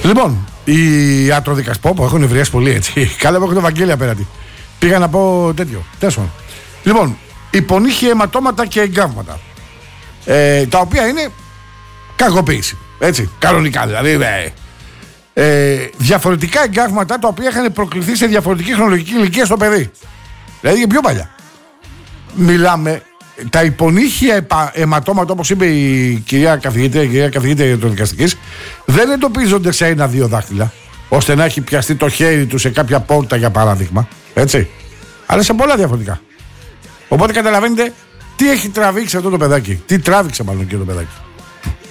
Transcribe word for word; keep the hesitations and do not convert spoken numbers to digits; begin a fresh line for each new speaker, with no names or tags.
Λοιπόν, οι ιατροδικαστές που έχουν ευριάσει πολύ έτσι. Καλά που έχω το Βαγγέλη απέναντι. Πήγα να πω τέτοιο. Τέσσερα. Λοιπόν, υπονύχια, αιματώματα και εγκάβματα. Ε, τα οποία είναι κακοποίηση. Έτσι, κανονικά δηλαδή. Ε, ε, διαφορετικά εγκάβματα τα οποία είχαν προκληθεί σε διαφορετική χρονολογική ηλικία στο παιδί. Δηλαδή και πιο παλιά. Μιλάμε. Τα υπονύχια αιματώματα, όπως είπε η κυρία καθηγήτρια, η κυρία καθηγήτρια ιατροδικαστικής, δεν εντοπίζονται σε ένα-δύο δάχτυλα, ώστε να έχει πιαστεί το χέρι του σε κάποια πόρτα, για παράδειγμα. Έτσι. Αλλά σε πολλά διαφορετικά. Οπότε καταλαβαίνετε τι έχει τραβήξει αυτό το παιδάκι. Τι τράβηξε μάλλον και το παιδάκι.